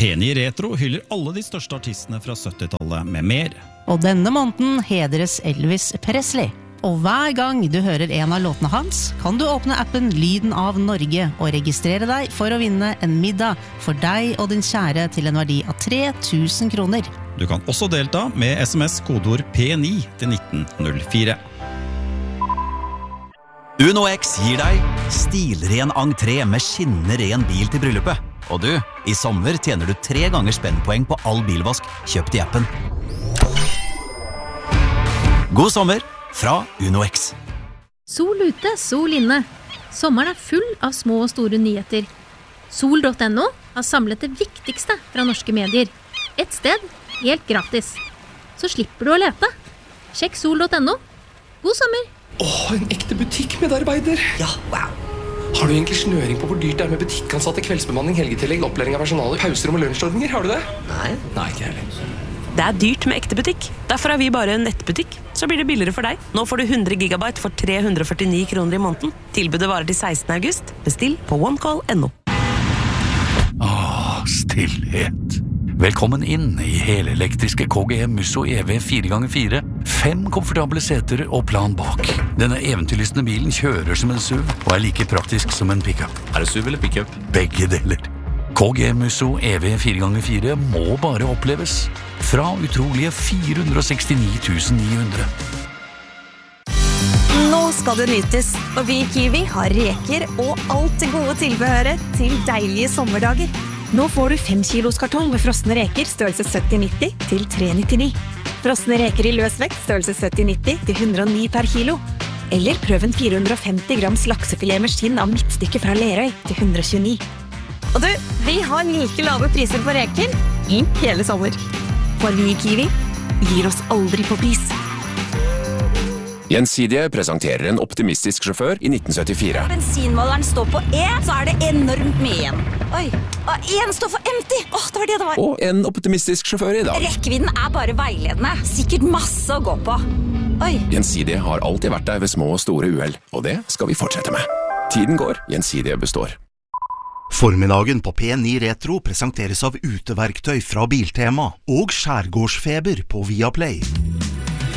P9 Retro hyller alle de største artistene fra 70-tallet med mer. Og denne måneden hedres Elvis Presley. Og hver gang du hører en av låtene hans, kan du åpne appen Lyden av Norge og registrere deg for å vinne en middag for deg og din kjære til en verdi av 3000 kroner. Du kan også delta med SMS-kodeord P9 til 1904. Uno X gir deg stilren entré med skinnende ren bil til bryllupet. Og du, i sommer tjener du 3 ganger spennpoeng på all bilvask kjøpt i appen. God sommer fra Uno X. Sol ute, sol inne. Sommeren full av små og store nyheter. Sol.no har samlet det viktigste fra norske medier. Et sted, helt gratis. Så slipper du å lete. Sjekk sol.no. God sommer! En ekte butikkmedarbeider. Ja, wow. Har du egentlig snøring på hvor dyrt det med butikkansatte, kveldsbemanning, helgetillegg, opplæring av personalet, pauserom og lunsjordninger? Har du det? Nei, ikke heller. Det er dyrt med ekte butikk. Derfor er vi bare en nettbutikk. Så blir det billigere for deg. Nå får du 100 gigabyte for 349 kroner i måneden. Tilbudet varer til 16. august. Bestill på onecall.no. Stillhet. Velkommen inn i helelektriske KGM Musso EV 4x4. 5 komfortable seter og plan bak. Denne eventyrlystne bilen kjører som en SUV og er like praktisk som en pickup. Er det SUV eller pickup? Begge deler. KGM Musso EV 4x4 må bare oppleves. Fra utrolige 469 900. Nå skal det nytes, og vi i Kiwi har reker og alt det gode tilbehøret til deilige sommerdager. Nå får du 5 kilos kartong med frosne reker størrelse 70-90 til 399. Frosne reker i løsvekt størrelse 70-90 til 109 per kilo. Eller prøv en 450 grams laksefilet med skinn av midtstykke fra Lerøy til 129. Og du, vi har like lave priser på reker i hele sommer. For vi i Kiwi gir oss aldri på pris. Gjensidige presenterer en optimistisk sjåfør i 1974. Bensinmåleren står på E, så er det enormt mye igjen. Oi, og en står for empty. Det var det det var. Og en optimistisk sjåfør i dag. Rekkevidden er bare veiledende. Sikkert masse å gå på. Oi. Gjensidige har alltid vært der ved små og store uheld, og det skal vi fortsette med. Tiden går, Gjensidige består. Formiddagen på P9 Retro presenteres av uteverktøy fra Biltema og Skjærgårdsfeber på Viaplay.